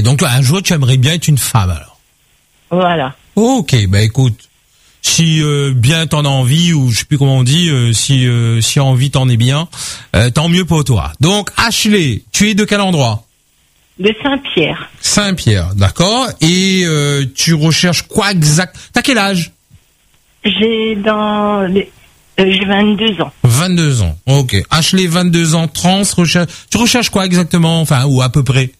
donc un jour tu aimerais bien être une femme alors. Voilà. Ok, bah écoute, si bien t'en as envie, ou je sais plus comment on dit, si envie t'en es bien, tant mieux pour toi. Donc Ashley, tu es de quel endroit? De Saint-Pierre. Saint-Pierre, d'accord. Et tu recherches quoi exact? T'as quel âge? J'ai 22 ans. 22 ans, ok. Ashley, 22 ans, trans, tu recherches quoi exactement, enfin, ou à peu près?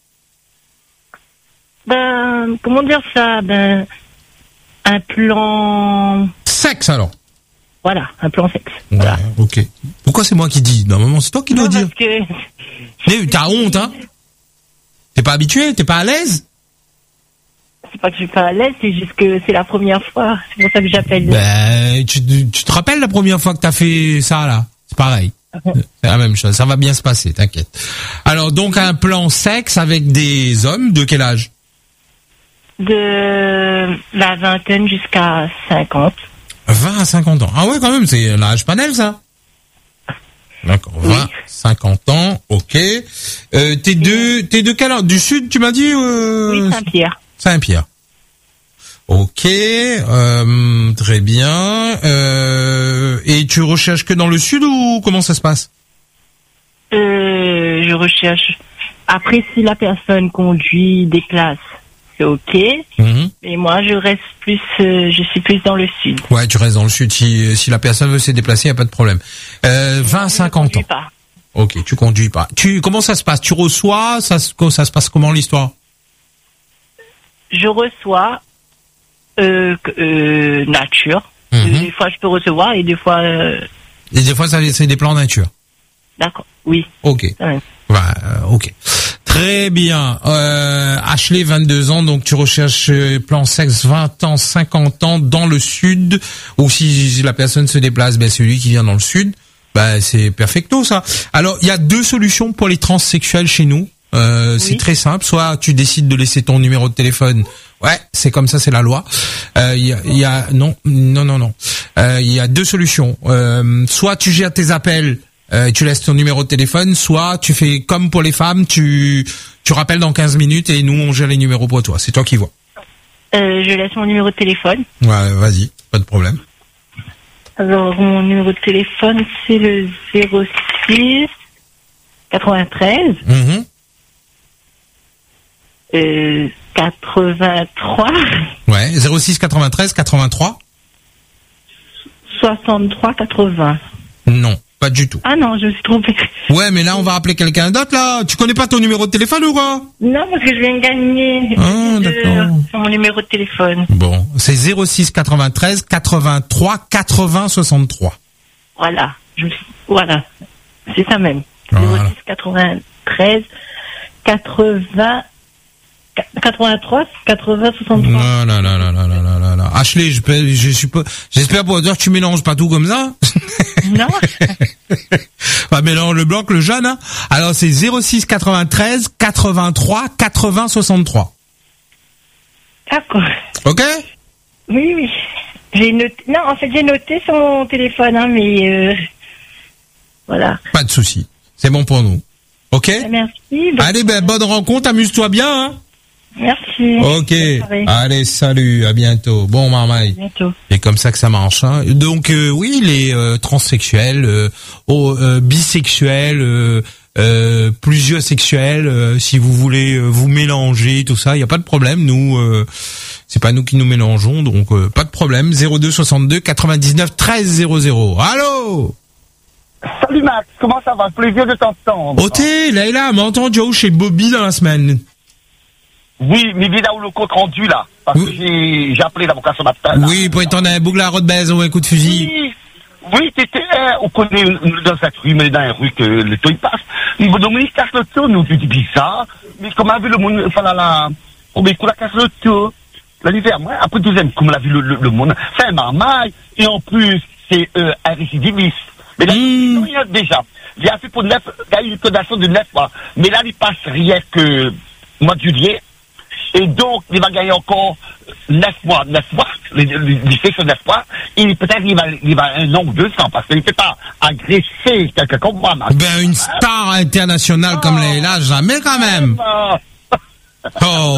Comment dire ça? Un plan... Sexe, alors? Voilà, un plan sexe. Ouais, Voilà. ok. Pourquoi c'est moi qui dis? Normalement, c'est toi qui dois dire. Parce que... Mais t'as honte, hein? T'es pas habitué? T'es pas à l'aise? C'est pas que je suis pas à l'aise, c'est juste que c'est la première fois. C'est pour ça que j'appelle. Ben, tu te rappelles la première fois que t'as fait ça, là? C'est pareil. C'est la même chose. Ça va bien se passer, t'inquiète. Alors, donc, un plan sexe avec des hommes de quel âge? De la vingtaine jusqu'à 50. 20 à 50 ans. Ah ouais, quand même, c'est l'âge panel, ça. D'accord, 20, 50 ans, ok. T'es de quel endroit? Du sud, tu m'as dit? Oui, Saint-Pierre. Saint-Pierre. Ok, très bien. Et tu recherches que dans le sud ou comment ça se passe? Je recherche. Après, si la personne conduit des classes, c'est ok. Mhm. Et moi, je suis plus dans le sud. Ouais, tu restes dans le sud. Si la personne veut se déplacer, y a pas de problème. 20 à 50 ans. Pas. Ok, tu conduis pas. Comment ça se passe? Tu reçois? Ça se passe comment l'histoire? Je reçois nature. Mhm. Des fois, je peux recevoir et des fois... Et des fois, c'est des plans nature. D'accord, oui. Ok. Ouais. Ok. Très bien. Ashley, 22 ans, donc tu recherches plan sexe 20 ans, 50 ans dans le sud, ou si la personne se déplace, ben celui qui vient dans le sud, ben c'est perfecto ça. Alors, il y a deux solutions pour les transsexuels chez nous. C'est très simple. Soit tu décides de laisser ton numéro de téléphone. Ouais, c'est comme ça, c'est la loi. Il y a non. Il y a deux solutions. Soit tu gères tes appels, tu laisses ton numéro de téléphone, soit tu fais comme pour les femmes, tu rappelles dans 15 minutes et nous on gère les numéros pour toi. C'est toi qui vois. Je laisse mon numéro de téléphone. Ouais, vas-y, pas de problème. Alors, mon numéro de téléphone, c'est le 06 93 83 Ouais, 06 93 83 63 80. Non, pas du tout. Ah non, je me suis trompée. Ouais, mais là on va appeler quelqu'un d'autre là. Tu connais pas ton numéro de téléphone ou quoi? Non, parce que je viens de gagner d'accord. sur mon numéro de téléphone. Bon, c'est 06 93 83 80 63. Voilà, voilà, c'est ça même. Voilà. 06 93 80 83 80 63. Non. Ashley, j'espère pour dire que tu mélanges pas tout comme ça. Non. Pas mélange le blanc que le jaune, hein. Alors c'est 06 93 83 80 63. D'accord. Ok? Oui. J'ai noté. Non, en fait, j'ai noté sur mon téléphone, hein, mais voilà. Pas de souci. C'est bon pour nous. Ok? Merci. Allez, bonne rencontre, amuse-toi bien, hein. Merci. Ok. Allez, salut, à bientôt. Bon, marmaille. À bientôt. C'est comme ça que ça marche, hein. Donc, oui, les transsexuels, bisexuels, plusieurs sexuels, si vous voulez vous mélanger, tout ça, il y a pas de problème. Nous, c'est pas nous qui nous mélangeons, donc pas de problème. 02 62 99 13 00. Allô? Salut Max, comment ça va? Plaisir de t'entendre. Ok, Leïla m'a entendu chez Bobby dans la semaine. Oui, mais viens où le compte rendu là. Parce que j'ai appelé l'avocat ce matin. Là. Oui, pour étendre un boucle à Rodez ou un coup de fusil. Oui, t'étais, on connaît dans cette rue, mais dans la rue que le temps il passe. Dominique casse le tour, nous, tu dis bizarre. Mais comme a vu le monde, enfin là, on met la casse le tour. L'hiver, moi, après deuxième, comme on a vu le monde, c'est un marmaille, et en plus, c'est un récidiviste. Mais là, il y a déjà. Il y a fait pour 9, il y a eu une condamnation de 9 mois. Mais là, il passe rien que mois de juillet. Et donc, il va gagner encore 9 mois. Il fait sur 9 mois. Et peut-être il va 1 an ou 2 ans, parce qu'il ne peut pas agresser quelqu'un comme moi. Ben, une star internationale comme Leïla, jamais quand même. Oh.